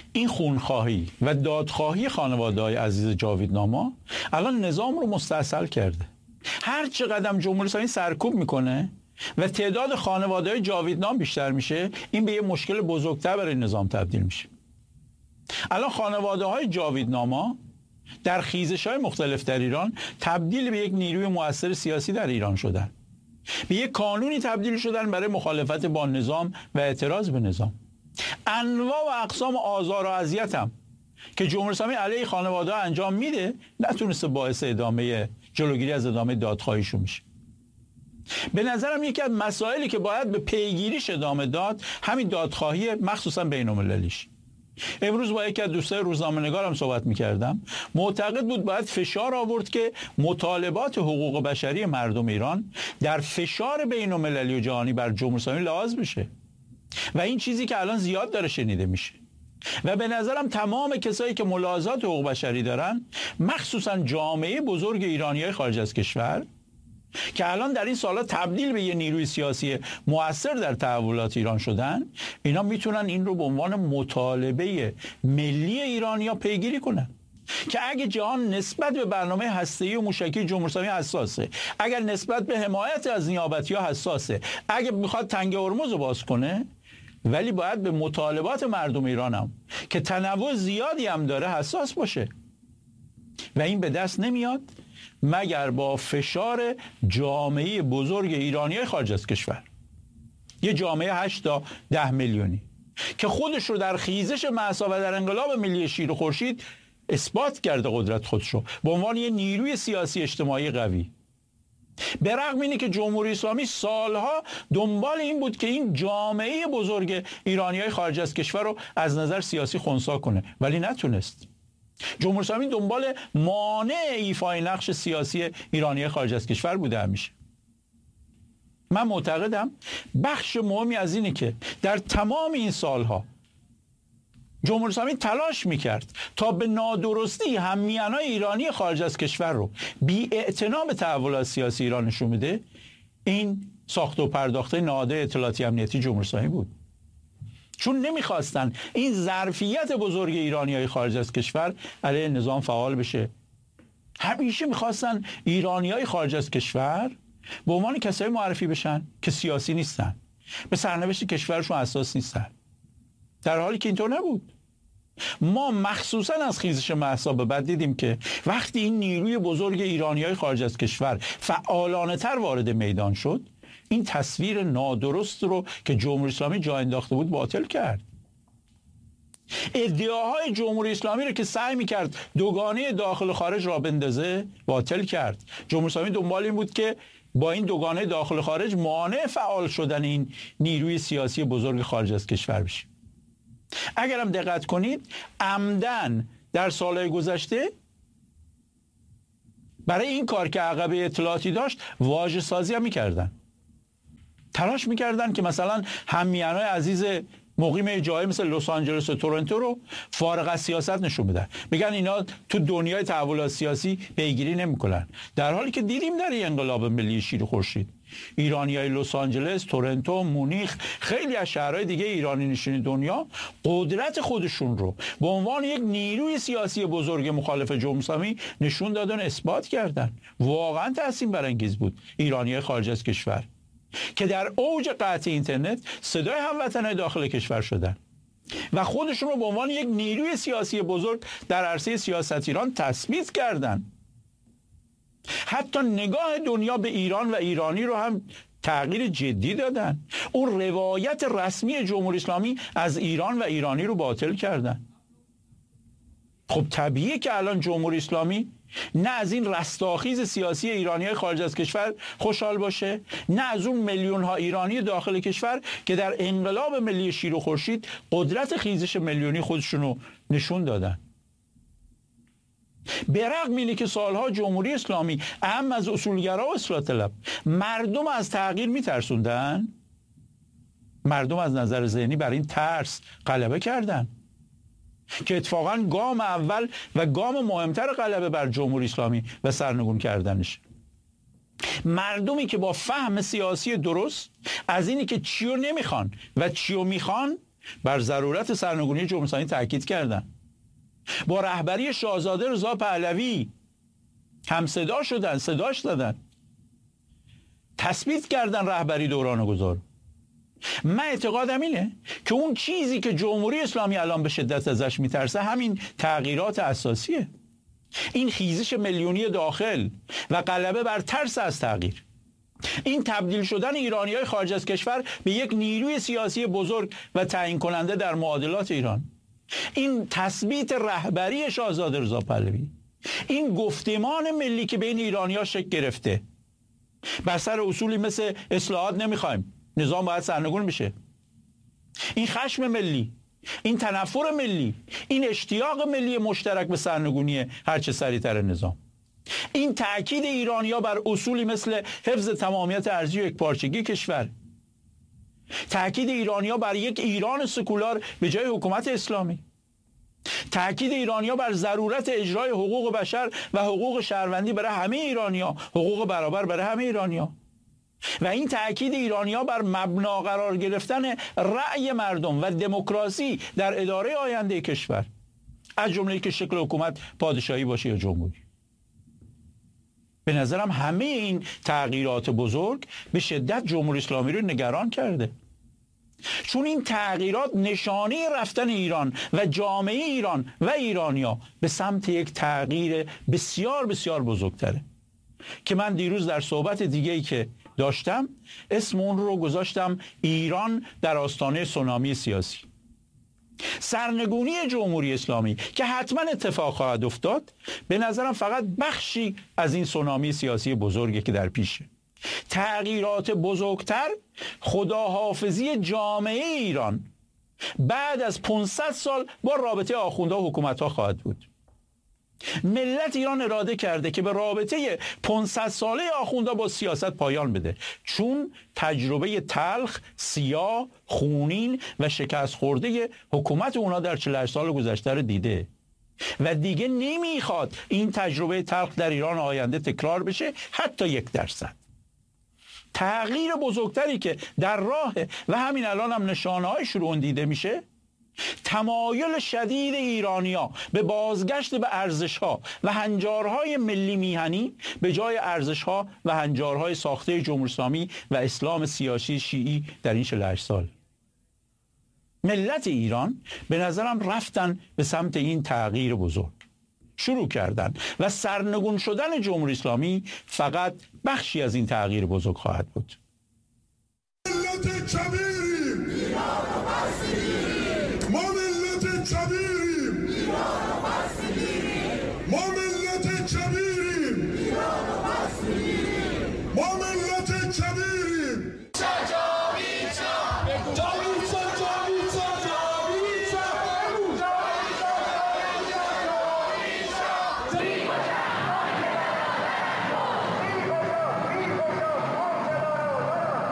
این خونخواهی و دادخواهی خانواده‌های عزیز جاویدناما الان نظام رو مستاصل کرده. هر چه قدم جمهوری اسلامی سرکوب میکنه و تعداد خانواده‌های جاویدنام بیشتر میشه، این به یه مشکل بزرگتر برای نظام تبدیل میشه. الان خانواده‌های جاویدناما در خیزش‌های مختلف در ایران تبدیل به یک نیروی مؤثر سیاسی در ایران شدن. به یک کانونی تبدیل شدن برای مخالفت با نظام و اعتراض به نظام. انواع و اقسام آزار و اذیت هم که جمهوری اسلامی علیه خانواده‌ها انجام میده نتونسته باعث جلوگیری از ادامه دادخواهیشون میشه. به نظرم یکی از مسائلی که باید به پیگیریش ادامه داد همین دادخواهی، مخصوصا بین‌المللیش. امروز با یکی از دوستای روزنامه‌نگارم صحبت می‌کردم، معتقد بود باید فشار آورد که مطالبات حقوق بشری مردم ایران در فشار بین‌المللی و جهانی بر جمهوری اسلامی لحاظ بشه و این چیزی که الان زیاد داره شنیده میشه. و به نظرم تمام کسایی که ملاحظات حقوق بشری دارن، مخصوصا جامعه بزرگ ایرانیای خارج از کشور که الان در این سالا تبدیل به یه نیروی سیاسی مؤثر در تحولات ایران شدن، اینا میتونن این رو به عنوان مطالبه ملی ایرانیا پیگیری کنن که اگه جهان نسبت به برنامه هسته‌ای و موشکی جمهوری اسلامی حساسه، اگر نسبت به حمایت از نیابتی‌ها حساسه، اگه میخواد تنگ هرمز رو باز کنه، ولی باید به مطالبات مردم ایران هم که تنوع زیادی هم داره حساس باشه و این به دست نمیاد مگر با فشار جامعه بزرگ ایرانیای خارج از کشور. یه جامعه 8 تا 10 میلیونی که خودش رو در خیزش مأسا و در انقلاب ملی شیر و خورشید اثبات کرده قدرت خودش رو به عنوان یه نیروی سیاسی اجتماعی قوی. به رغم اینه که جمهوری اسلامی سالها دنبال این بود که این جامعه بزرگ ایرانیای خارج از کشور رو از نظر سیاسی خنثی کنه، ولی نتونست. جمهوری اسلامی دنبال مانع ایفای نقش سیاسی ایرانی خارج از کشور بوده همیشه. من معتقدم بخش مهمی از اینه که در تمام این سالها جمهوری اسلامی تلاش میکرد تا به نادرستی هممیانای ایرانی خارج از کشور رو بی اعتنا به تحولات سیاسی ایران نشون میده. این ساخت و پرداخته نهاد اطلاعاتی امنیتی جمهوری اسلامی بود، چون نمیخواستن این ظرفیت بزرگ ایرانیای خارج از کشور علیه نظام فعال بشه. همیشه میخواستن ایرانیای خارج از کشور به عنوان کسایی معرفی بشن که سیاسی نیستن، به سرنوشت کشورشون اساس نیستن، در حالی که اینطور نبود. ما مخصوصا از خیزش مأسا به بعد دیدیم که وقتی این نیروی بزرگ ایرانیای خارج از کشور فعالانه تر وارد میدان شد، این تصویر نادرست رو که جمهوری اسلامی جا انداخته بود باطل کرد. ادعاهای جمهوری اسلامی رو که سعی میکرد دوگانه داخل و خارج را بندازه باطل کرد. جمهوری اسلامی دنبال این بود که با این دوگانه داخل و خارج مانع فعال شدن این نیروی سیاسی بزرگ خارج از کشور بشه. اگرم دقت کنید عمدن در سالهای گذشته برای این کار که عقبه اطلاعاتی داشت واژه سازی هم میکردن، تلاش میکردن که مثلا هممیانای عزیز مقیم جایی مثل لس آنجلس و تورنتو رو فارغ از سیاست نشون بدن، بگن اینا تو دنیای تحولات سیاسی پیگیری نمیکنن، در حالی که دیدیم در این انقلاب ملی شیر و خورشید ایرانیای لس آنجلس، تورنتو، مونیخ، خیلی از شهرهای دیگه ایرانی نشین دنیا قدرت خودشون رو به عنوان یک نیروی سیاسی بزرگ مخالف جمهوری اسلامی نشون دادن، اثبات کردن. واقعا تحسین برانگیز بود ایرانیای خارج از کشور که در اوج قطع اینترنت صدای هموطنان داخل کشور شدن و خودشون رو به عنوان یک نیروی سیاسی بزرگ در عرصه سیاست ایران تثبیت کردن. حتی نگاه دنیا به ایران و ایرانی رو هم تغییر جدی دادن. اون روایت رسمی جمهوری اسلامی از ایران و ایرانی رو باطل کردن. خب طبیعیه که الان جمهوری اسلامی نه از این رستاخیز سیاسی ایرانیای خارج از کشور خوشحال باشه، نه از اون میلیون ها ایرانی داخل کشور که در انقلاب ملی شیر و خورشید قدرت خیزش میلیونی خودشون رو نشون دادن. به رغم اینه که سالها جمهوری اسلامی اهم از اصولگرا و اصلاح طلب مردم از تغییر میترسوندن، مردم از نظر ذهنی بر این ترس غلبه کردن که اتفاقا گام اول و گام مهمتر غلبه بر جمهوری اسلامی و سرنگون کردنش. مردمی که با فهم سیاسی درست از اینی که چیو نمیخوان و چیو میخوان بر ضرورت سرنگونی جمهوری اسلامی تاکید کردند. با رهبری شاهزاده رضا پهلوی هم صدا شدن، صداش دادن، تثبیت کردن رهبری دوران گذار. من اعتقادم اینه که اون چیزی که جمهوری اسلامی الان به شدت ازش میترسه همین تغییرات اساسیه، این خیزش میلیونی داخل و غلبه بر ترس از تغییر، این تبدیل شدن ایرانی‌های خارج از کشور به یک نیروی سیاسی بزرگ و تعیین کننده در معادلات ایران، این تثبیت رهبری شاهزاده رضا پهلوی، این گفتمان ملی که بین ایرانی‌ها شکل گرفته بر سر اصولی مثل اصلاحات نمیخوایم، نظام باید سرنگون بشه، این خشم ملی، این تنفر ملی، این اشتیاق ملی مشترک به سرنگونی هرچه سریعتر نظام، این تأکید ایرانی‌ها بر اصولی مثل حفظ تمامیت ارضی و یکپارچگی کشور، تأکید ایرانی‌ها بر یک ایران سکولار به جای حکومت اسلامی، تأکید ایرانی‌ها بر ضرورت اجرای حقوق بشر و حقوق شهروندی برای همه ایرانی‌ها، حقوق برابر برای همه ایرانی‌ها، و این تأکید ایرانی‌ها بر مبنا قرار گرفتن رأی مردم و دموکراسی در اداره آینده کشور، از جمله که شکل حکومت پادشاهی باشه یا جمهوری. به نظرم همه این تغییرات بزرگ به شدت جمهوری اسلامی رو نگران کرده، چون این تغییرات نشانه رفتن ایران و جامعه ایران و ایرانیا به سمت یک تغییر بسیار بسیار بزرگتره که من دیروز در صحبت دیگه‌ای که داشتم اسم اون رو گذاشتم ایران در آستانه سونامی سیاسی. سرنگونی جمهوری اسلامی که حتما اتفاق خواهد افتاد به نظرم فقط بخشی از این سونامی سیاسی بزرگی که در پیشه. تغییرات بزرگتر خداحافظی جامعه ایران بعد از 500 سال با رابطه آخوندها و حکومت‌ها خواهد بود. ملت ایران اراده کرده که به رابطه 500 ساله آخوندها با سیاست پایان بده، چون تجربه تلخ، سیاه، خونین و شکست خورده حکومت اونا در 48 سال گذشته رو دیده و دیگه نمیخواد این تجربه تلخ در ایران آینده تکرار بشه حتی 1%. تغییر بزرگتری که در راه و همین الان هم نشانه‌های شروع دیده میشه، تمایل شدید ایرانی‌ها به بازگشت به ارزش‌ها و هنجارهای ملی میهنی به جای ارزش‌ها و هنجارهای ساخته جمهوری اسلامی و اسلام سیاسی شیعی در این 48 سال. ملت ایران به نظرم رفتن به سمت این تغییر بزرگ، شروع کردن و سرنگون شدن جمهوری اسلامی فقط بخشی از این تغییر بزرگ خواهد بود. ملت کبیریم، ایران رو پس می‌گیریم. ما ملت کبیریم، ایران رو پس می‌گیریم. ما ملت کبیریم، ایران رو پس می‌گیریم. ما ملت کبیریم.